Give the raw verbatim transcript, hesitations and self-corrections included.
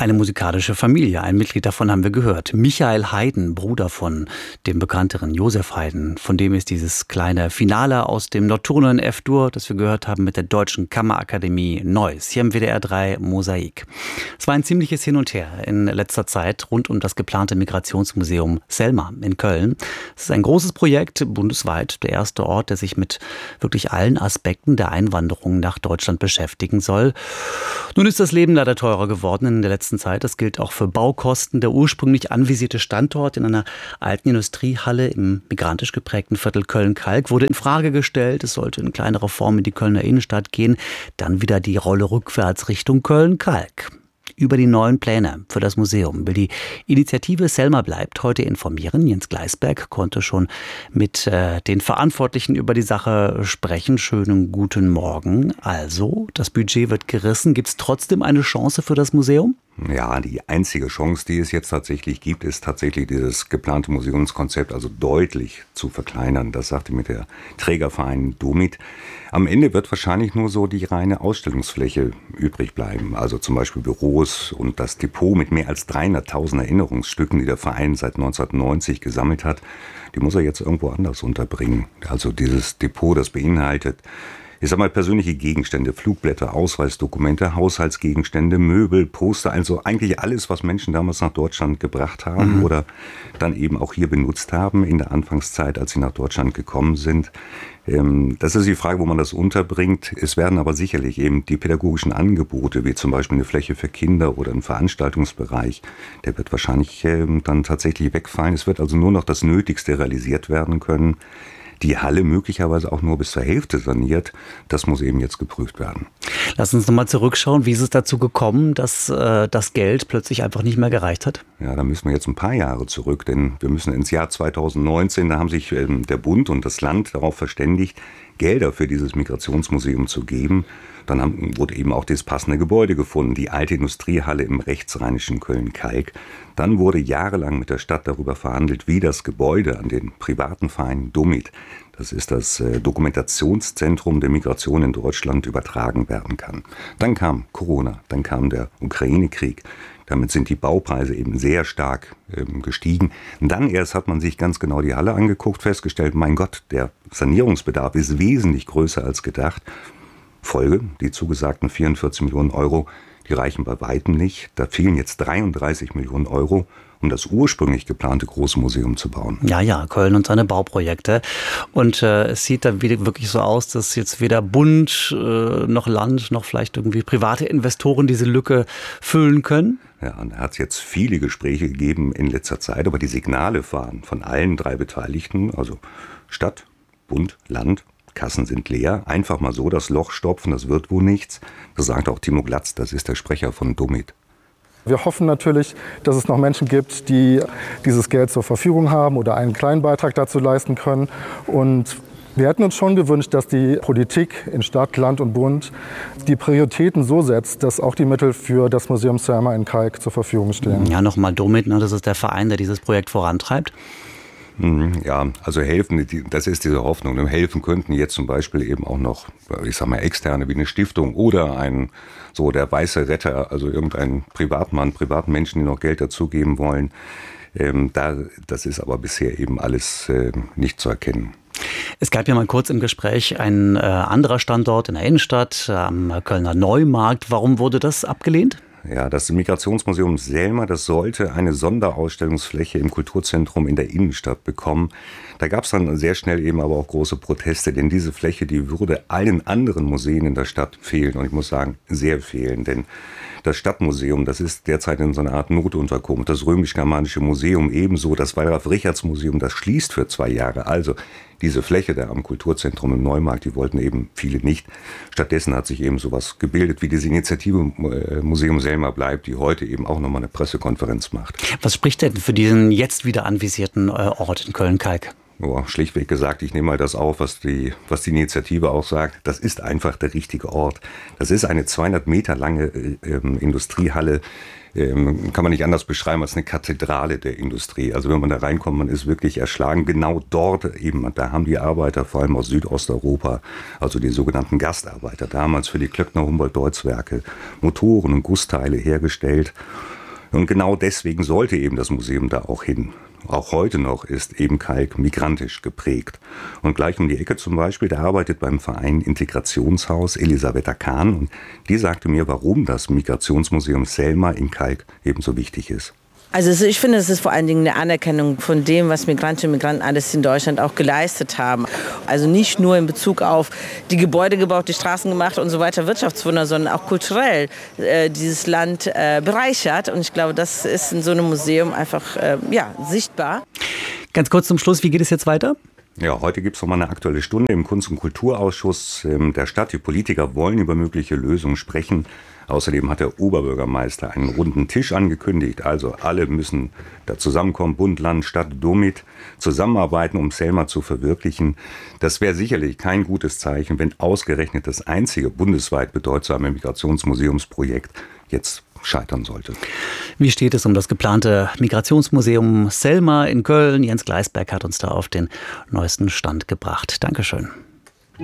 Eine musikalische Familie, ein Mitglied davon haben wir gehört. Michael Haydn, Bruder von dem bekannteren Joseph Haydn. Von dem ist dieses kleine Finale aus dem Nocturno in F-Dur, das wir gehört haben mit der Deutschen Kammerakademie Neuss. Hier im W D R drei Mosaik. Es war ein ziemliches Hin und Her in letzter Zeit rund um das geplante Migrationsmuseum Selma in Köln. Es ist ein großes Projekt, bundesweit der erste Ort, der sich mit wirklich allen Aspekten der Einwanderung nach Deutschland beschäftigen soll. Nun ist das Leben leider teurer geworden in der letzten Zeit. Das gilt auch für Baukosten. Der ursprünglich anvisierte Standort in einer alten Industriehalle im migrantisch geprägten Viertel Köln-Kalk wurde in Frage gestellt. Es sollte in kleinerer Form in die Kölner Innenstadt gehen. Dann wieder die Rolle rückwärts Richtung Köln-Kalk. Über die neuen Pläne für das Museum will die Initiative Selma bleibt heute informieren. Jens Gleisberg konnte schon mit äh, den Verantwortlichen über die Sache sprechen. Schönen guten Morgen. Also, das Budget wird gerissen. Gibt es trotzdem eine Chance für das Museum? Ja, die einzige Chance, die es jetzt tatsächlich gibt, ist tatsächlich dieses geplante Museumskonzept also deutlich zu verkleinern. Das sagte mir der Trägerverein Domit. Am Ende wird wahrscheinlich nur so die reine Ausstellungsfläche übrig bleiben. Also zum Beispiel Büros und das Depot mit mehr als dreihunderttausend Erinnerungsstücken, die der Verein seit neunzehnhundertneunzig gesammelt hat. Die muss er jetzt irgendwo anders unterbringen. Also dieses Depot, das beinhaltet, ich sag mal, persönliche Gegenstände, Flugblätter, Ausweisdokumente, Haushaltsgegenstände, Möbel, Poster, also eigentlich alles, was Menschen damals nach Deutschland gebracht haben mhm. oder dann eben auch hier benutzt haben in der Anfangszeit, als sie nach Deutschland gekommen sind. Ähm, das ist die Frage, wo man das unterbringt. Es werden aber sicherlich eben die pädagogischen Angebote, wie zum Beispiel eine Fläche für Kinder oder ein Veranstaltungsbereich, der wird wahrscheinlich ähm, dann tatsächlich wegfallen. Es wird also nur noch das Nötigste realisiert werden können. Die Halle möglicherweise auch nur bis zur Hälfte saniert. Das muss eben jetzt geprüft werden. Lass uns nochmal zurückschauen. Wie ist es dazu gekommen, dass äh, das Geld plötzlich einfach nicht mehr gereicht hat? Ja, da müssen wir jetzt ein paar Jahre zurück, denn wir müssen ins Jahr zweitausendneunzehn, da haben sich ähm, der Bund und das Land darauf verständigt, Gelder für dieses Migrationsmuseum zu geben. Dann haben, wurde eben auch das passende Gebäude gefunden, die alte Industriehalle im rechtsrheinischen Köln-Kalk. Dann wurde jahrelang mit der Stadt darüber verhandelt, wie das Gebäude an den privaten Verein Domit, das ist das äh, Dokumentationszentrum der Migration in Deutschland, übertragen werden kann. Dann kam Corona, dann kam der Ukraine-Krieg. Damit sind die Baupreise eben sehr stark ähm, gestiegen. Und dann erst hat man sich ganz genau die Halle angeguckt, festgestellt, mein Gott, der Sanierungsbedarf ist wesentlich größer als gedacht. Folge, die zugesagten vierundvierzig Millionen Euro, die reichen bei weitem nicht. Da fehlen jetzt dreiunddreißig Millionen Euro, um das ursprünglich geplante große Museum zu bauen. Ja, ja, Köln und seine Bauprojekte. Und äh, es sieht dann wieder wirklich so aus, dass jetzt weder Bund äh, noch Land noch vielleicht irgendwie private Investoren diese Lücke füllen können. Ja, und da hat es jetzt viele Gespräche gegeben in letzter Zeit, aber die Signale waren von allen drei Beteiligten, also Stadt, Bund, Land, Kassen sind leer, einfach mal so das Loch stopfen, das wird wohl nichts. Das sagt auch Timo Glatz, das ist der Sprecher von Domit. Wir hoffen natürlich, dass es noch Menschen gibt, die dieses Geld zur Verfügung haben oder einen kleinen Beitrag dazu leisten können. Und wir hätten uns schon gewünscht, dass die Politik in Stadt, Land und Bund die Prioritäten so setzt, dass auch die Mittel für das Museum Selma in Kalk zur Verfügung stehen. Ja, nochmal Domit, ne, das ist der Verein, der dieses Projekt vorantreibt. Ja, also helfen, das ist diese Hoffnung. Helfen könnten jetzt zum Beispiel eben auch noch, ich sag mal, externe wie eine Stiftung oder ein, so der weiße Retter, also irgendein Privatmann, Privatmenschen, die noch Geld dazugeben wollen. Ähm, da, das ist aber bisher eben alles äh, nicht zu erkennen. Es gab ja mal kurz im Gespräch ein äh, anderer Standort in der Innenstadt, am Kölner Neumarkt. Warum wurde das abgelehnt? Ja, das Migrationsmuseum Selma, das sollte eine Sonderausstellungsfläche im Kulturzentrum in der Innenstadt bekommen. Da gab es dann sehr schnell eben aber auch große Proteste, denn diese Fläche, die würde allen anderen Museen in der Stadt fehlen. Und ich muss sagen, sehr fehlen, denn das Stadtmuseum, das ist derzeit in so einer Art Notunterkunft. Das Römisch-Germanische Museum ebenso. Das Wallraf-Richartz-Museum, das schließt für zwei Jahre. Also diese Fläche da am Kulturzentrum im Neumarkt, die wollten eben viele nicht. Stattdessen hat sich eben sowas gebildet wie diese Initiative Museum Selma bleibt, die heute eben auch nochmal eine Pressekonferenz macht. Was spricht denn für diesen jetzt wieder anvisierten Ort in Köln-Kalk? Oh, schlichtweg gesagt, ich nehme mal das auf, was die, was die Initiative auch sagt. Das ist einfach der richtige Ort. Das ist eine zweihundert Meter lange äh, Industriehalle. Ähm, kann man nicht anders beschreiben als eine Kathedrale der Industrie. Also wenn man da reinkommt, man ist wirklich erschlagen. Genau dort eben, da haben die Arbeiter, vor allem aus Südosteuropa, also die sogenannten Gastarbeiter, damals für die Klöckner-Humboldt-Deutz-Werke, Motoren und Gussteile hergestellt. Und genau deswegen sollte eben das Museum da auch hin. Auch heute noch ist eben Kalk migrantisch geprägt. Und gleich um die Ecke zum Beispiel, da arbeitet beim Verein Integrationshaus Elisabetta Kahn. Und die sagte mir, warum das Migrationsmuseum Selma in Kalk eben so wichtig ist. Also ich finde, es ist vor allen Dingen eine Anerkennung von dem, was Migrantinnen und Migranten alles in Deutschland auch geleistet haben. Also nicht nur in Bezug auf die Gebäude gebaut, die Straßen gemacht und so weiter, Wirtschaftswunder, sondern auch kulturell äh, dieses Land äh, bereichert. Und ich glaube, das ist in so einem Museum einfach äh, ja, sichtbar. Ganz kurz zum Schluss, wie geht es jetzt weiter? Ja, heute gibt es nochmal eine Aktuelle Stunde im Kunst- und Kulturausschuss der Stadt. Die Politiker wollen über mögliche Lösungen sprechen. Außerdem hat der Oberbürgermeister einen runden Tisch angekündigt. Also alle müssen da zusammenkommen, Bund, Land, Stadt, Domit, zusammenarbeiten, um Selma zu verwirklichen. Das wäre sicherlich kein gutes Zeichen, wenn ausgerechnet das einzige bundesweit bedeutsame Migrationsmuseumsprojekt jetzt scheitern sollte. Wie steht es um das geplante Migrationsmuseum Selma in Köln? Jens Gleisberg hat uns da auf den neuesten Stand gebracht. Dankeschön.